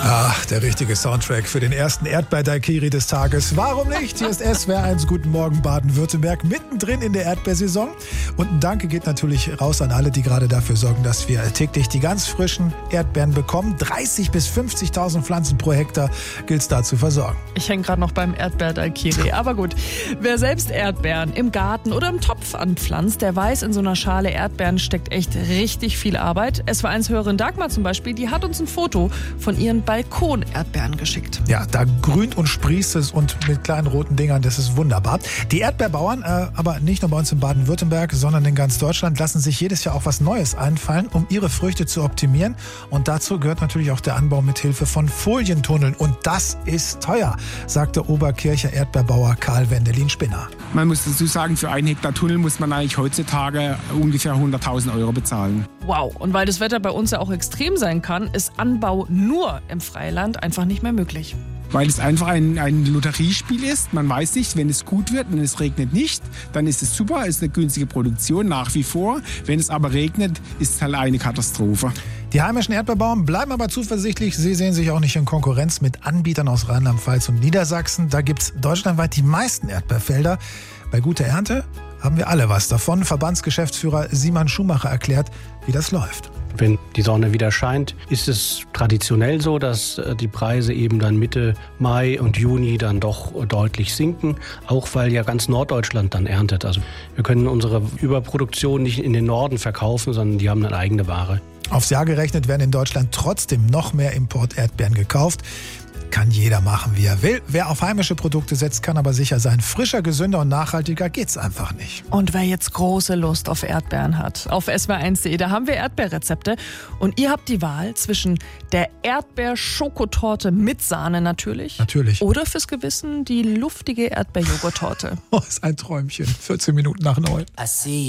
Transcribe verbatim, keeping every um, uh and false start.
Ach, der richtige Soundtrack für den ersten Erdbeer-Daiquiri des Tages. Warum nicht? Hier ist S W R eins. Guten Morgen, Baden-Württemberg, mittendrin in der Erdbeersaison. Und ein Danke geht natürlich raus an alle, die gerade dafür sorgen, dass wir täglich die ganz frischen Erdbeeren bekommen. dreißigtausend bis fünfzigtausend Pflanzen pro Hektar gilt es da zu versorgen. Ich hänge gerade noch beim Erdbeer-Daiquiri. Aber gut, wer selbst Erdbeeren im Garten oder im Topf anpflanzt, der weiß, in so einer Schale Erdbeeren steckt echt richtig viel Arbeit. S W R eins-Hörerin Dagmar zum Beispiel, die hat uns ein Foto von ihren Balkon-Erdbeeren geschickt. Ja, da grünt und sprießt es und mit kleinen roten Dingern, das ist wunderbar. Die Erdbeerbauern, äh, aber nicht nur bei uns in Baden-Württemberg, sondern in ganz Deutschland, lassen sich jedes Jahr auch was Neues einfallen, um ihre Früchte zu optimieren. Und dazu gehört natürlich auch der Anbau mit Hilfe von Folientunneln. Und das ist teuer, sagte Oberkircher Erdbeerbauer Karl Wendelin-Spinner. Man muss dazu sagen, für einen Hektar Tunnel muss man eigentlich heutzutage ungefähr hunderttausend Euro bezahlen. Wow, und weil das Wetter bei uns ja auch extrem sein kann, ist Anbau nur im Freiland einfach nicht mehr möglich. Weil es einfach ein, ein Lotteriespiel ist. Man weiß nicht, wenn es gut wird und es regnet nicht, dann ist es super, ist eine günstige Produktion nach wie vor. Wenn es aber regnet, ist es halt eine Katastrophe. Die heimischen Erdbeerbauern bleiben aber zuversichtlich. Sie sehen sich auch nicht in Konkurrenz mit Anbietern aus Rheinland-Pfalz und Niedersachsen. Da gibt es deutschlandweit die meisten Erdbeerfelder. Bei guter Ernte haben wir alle was davon. Verbandsgeschäftsführer Simon Schumacher erklärt, wie das läuft. Wenn die Sonne wieder scheint, ist es traditionell so, dass die Preise eben dann Mitte Mai und Juni dann doch deutlich sinken, auch weil ja ganz Norddeutschland dann erntet. Also wir können unsere Überproduktion nicht in den Norden verkaufen, sondern die haben eine eigene Ware. Aufs Jahr gerechnet werden in Deutschland trotzdem noch mehr Import-Erdbeeren gekauft. Kann jeder machen, wie er will. Wer auf heimische Produkte setzt, kann aber sicher sein. Frischer, gesünder und nachhaltiger geht's einfach nicht. Und wer jetzt große Lust auf Erdbeeren hat, auf S W R eins punkt de, da haben wir Erdbeerrezepte. Und ihr habt die Wahl zwischen der Erdbeer-Schokotorte mit Sahne natürlich. Natürlich. Oder fürs Gewissen die luftige Erdbeerjoghurttorte. Oh, ist ein Träumchen. vierzehn Minuten nach neun.